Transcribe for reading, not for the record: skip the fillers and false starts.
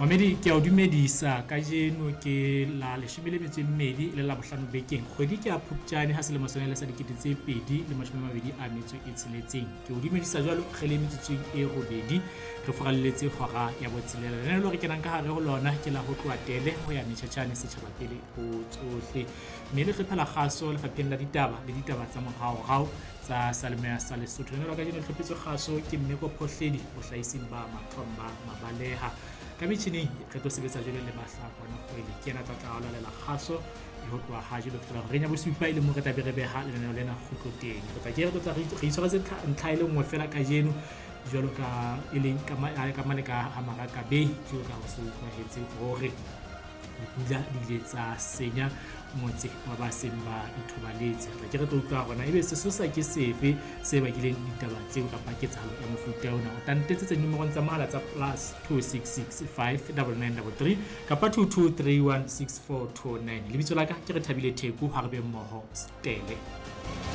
Mamedi ke a o dumedisa ka jeno ke la 12 le la bohlano bekeng kgwedi ke a Phupjane ha selemo sona le sa 2026 ke o dumedisa jwalo re le metsotsong e robedi re foralletse hora ya botshelela le re kenang ka hare ho lona ke la ho tloa tele ho ya metjhatjane setjhaba pele ho tsohle mme le hlophela kgaso lefapheng la ditaba le ditaba tsa morao tsa Salemea sa Lesotho le ka jeno hlophetswe kgaso ke Mmeko Phohledi bohlaising ba Mathomba Mabaleha ka metjhineng re tlo sebetsa jwale le Bahlakwana Kgwele ke yena tla lela kgaso e ho tloha ha jelo fela re nya bosupa ile mo re tla be re beha lenaneo lena khutlo teng re tla re itshwaretse ntlha ile nngwe fela ka jeno jwalo ka ileng ka mane ka Hamaraka Bay jwalo ka ho se utlwahetse hore dipula di ile tsa senya motse wa baseng ba ithobaletse re tlo utlwa rona ebe sesosa ke sefe se bakileng ditaba tseo kapa ketsahalo ya mofuta ona o tantetse dinomoro tsa mahala tsa +266 59933 kapa 22316429 lebitso la ka ke re Thabile Theku ha re be mmoho Stele.